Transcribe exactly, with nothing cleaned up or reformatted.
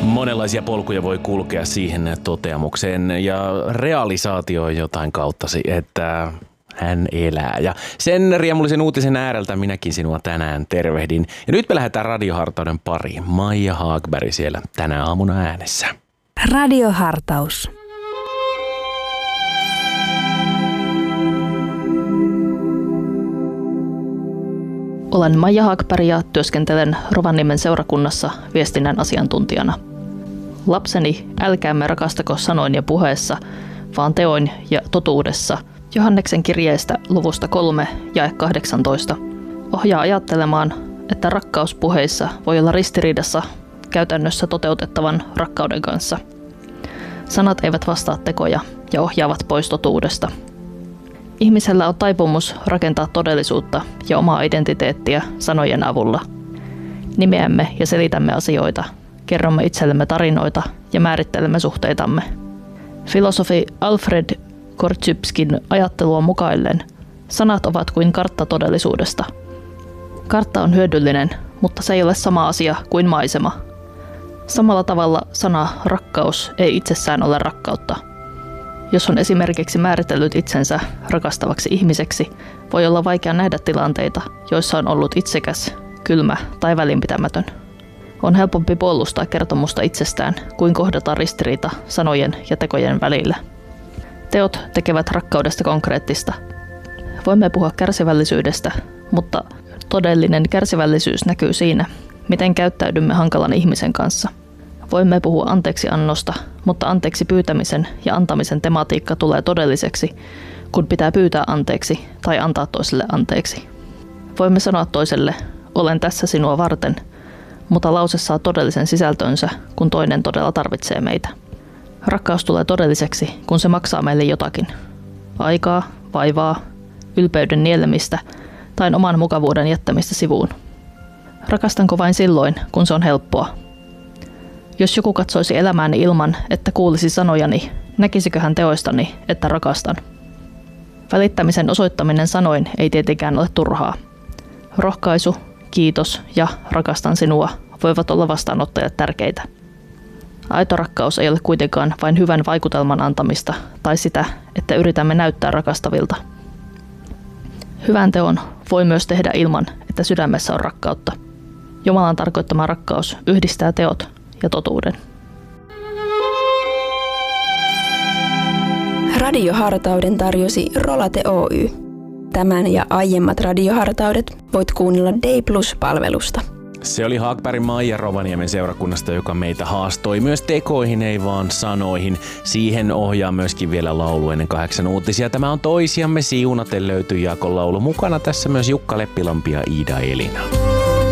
Monenlaisia polkuja voi kulkea siihen toteamukseen ja realisaatioon jotain kauttasi, että hän elää. Ja sen riemullisen uutisen ääreltä minäkin sinua tänään tervehdin. Ja nyt me lähdetään Radiohartauden pariin. Maija Haagberg siellä tänä aamuna äänessä. Radiohartaus. Olen Maija Haagberg ja työskentelen Rovaniemen seurakunnassa viestinnän asiantuntijana. Lapseni, älkäämme rakastako sanoin ja puheessa, vaan teoin ja totuudessa. Johanneksen kirjeestä luvusta kolme jae kahdeksantoista ohjaa ajattelemaan, että rakkaus puheissa voi olla ristiriidassa käytännössä toteutettavan rakkauden kanssa. Sanat eivät vastaa tekoja ja ohjaavat pois totuudesta. Ihmisellä on taipumus rakentaa todellisuutta ja omaa identiteettiä sanojen avulla. Nimeämme ja selitämme asioita, kerromme itsellemme tarinoita ja määrittelemme suhteitamme. Filosofi Alfred Korzybskin ajattelua mukaillen sanat ovat kuin kartta todellisuudesta. Kartta on hyödyllinen, mutta se ei ole sama asia kuin maisema. Samalla tavalla sana rakkaus ei itsessään ole rakkautta. Jos on esimerkiksi määritellyt itsensä rakastavaksi ihmiseksi, voi olla vaikea nähdä tilanteita, joissa on ollut itsekäs, kylmä tai välinpitämätön. On helpompi puolustaa kertomusta itsestään kuin kohdata ristiriita sanojen ja tekojen välillä. Teot tekevät rakkaudesta konkreettista. Voimme puhua kärsivällisyydestä, mutta todellinen kärsivällisyys näkyy siinä, miten käyttäydymme hankalan ihmisen kanssa. Voimme puhua anteeksiannosta, mutta anteeksi pyytämisen ja antamisen tematiikka tulee todelliseksi, kun pitää pyytää anteeksi tai antaa toiselle anteeksi. Voimme sanoa toiselle, olen tässä sinua varten, mutta lause saa todellisen sisältönsä, kun toinen todella tarvitsee meitä. Rakkaus tulee todelliseksi, kun se maksaa meille jotakin. Aikaa, vaivaa, ylpeyden nielemistä tai oman mukavuuden jättämistä sivuun. Rakastanko vain silloin, kun se on helppoa? Jos joku katsoisi elämääni ilman, että kuulisi sanojani, näkisikö hän teoistani, että rakastan? Välittämisen osoittaminen sanoin ei tietenkään ole turhaa. Rohkaisu, kiitos ja rakastan sinua voivat olla vastaanottajat tärkeitä. Aito rakkaus ei ole kuitenkaan vain hyvän vaikutelman antamista tai sitä, että yritämme näyttää rakastavilta. Hyvän teon voi myös tehdä ilman, että sydämessä on rakkautta. Jumalan tarkoittama rakkaus yhdistää teot ja totuuden. Radiohartauden tarjosi Rolate Oy. Tämän ja aiemmat radiohartaudet voit kuunnella Day Plus-palvelusta. Se oli Haagberg Maija Rovaniemen seurakunnasta, joka meitä haastoi myös tekoihin, ei vaan sanoihin. Siihen ohjaa myöskin vielä laulu ennen kahdeksan uutisia. Tämä on Toisiamme siunaten löytyy Jaakon laulu. Mukana tässä myös Jukka Leppilampi ja Iida Elina.